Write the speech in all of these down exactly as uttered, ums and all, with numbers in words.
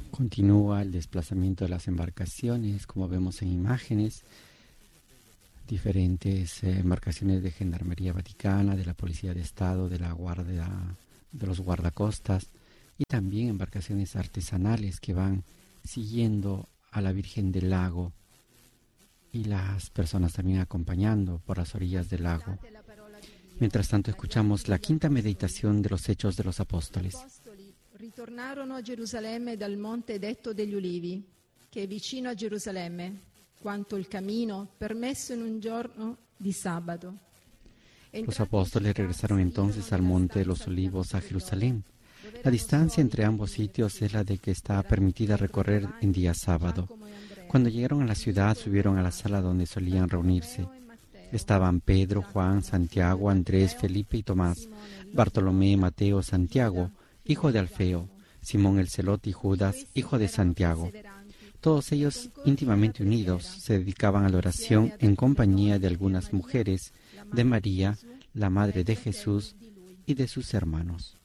Continúa el desplazamiento de las embarcaciones, como vemos en imágenes, diferentes eh, embarcaciones de Gendarmería Vaticana, de la Policía de Estado, de la Guardia, de los guardacostas, y también embarcaciones artesanales que van siguiendo a la Virgen del Lago y las personas también acompañando por las orillas del lago. Mientras tanto escuchamos la quinta meditación de los Hechos de los Apóstoles. Ritornarono a Gerusalemme dal monte detto degli Ulivi, che è vicino a Gerusalemme, quanto il cammino permesso in un giorno di sabato. Los apóstoles regresaron entonces al monte de los Olivos a Jerusalén. La distancia entre ambos sitios es la de que está permitida recorrer en día sábado. Cuando llegaron a la ciudad, subieron a la sala donde solían reunirse. Estaban Pedro, Juan, Santiago, Andrés, Felipe y Tomás, Bartolomé, Mateo, Santiago, hijo de Alfeo, Simón el Celote y Judas, hijo de Santiago. Todos ellos, íntimamente unidos, se dedicaban a la oración en compañía de algunas mujeres, de María, la madre de Jesús, y de sus hermanos.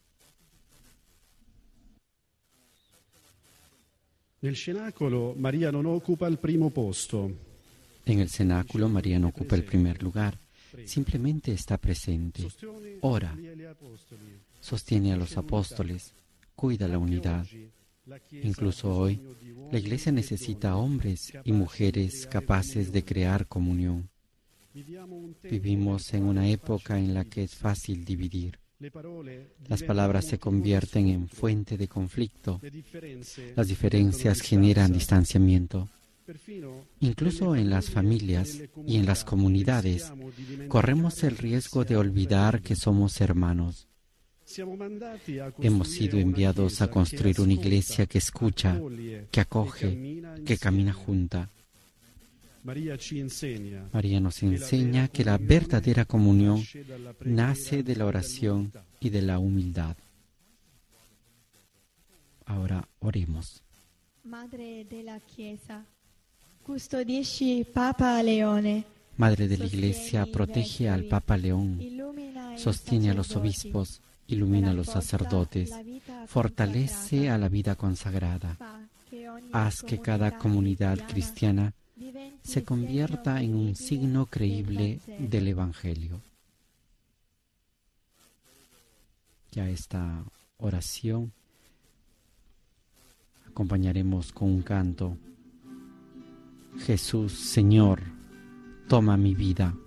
Nel cenacolo Maria non occupa il primo posto. En el cenáculo, María no ocupa el primer lugar, simplemente está presente, ora, sostiene a los apóstoles, cuida la unidad. Incluso hoy, la Iglesia necesita hombres y mujeres capaces de crear comunión. Vivimos en una época en la que es fácil dividir. Las palabras se convierten en fuente de conflicto. Las diferencias generan distanciamiento. Incluso en las familias y en las comunidades, corremos el riesgo de olvidar que somos hermanos. Hemos sido enviados a construir una iglesia que escucha, que acoge, que camina junta. María nos enseña que la verdadera comunión nace de la oración y de la humildad. Ahora oremos. Madre de la Chiesa, custodisci Papa Leone. Madre de la Iglesia, protege al Papa León, sostiene a los obispos, ilumina a los sacerdotes, fortalece a la vida consagrada. Haz que cada comunidad cristiana se convierta en un signo creíble del Evangelio. Ya esta oración acompañaremos con un canto. Jesús, Señor, toma mi vida.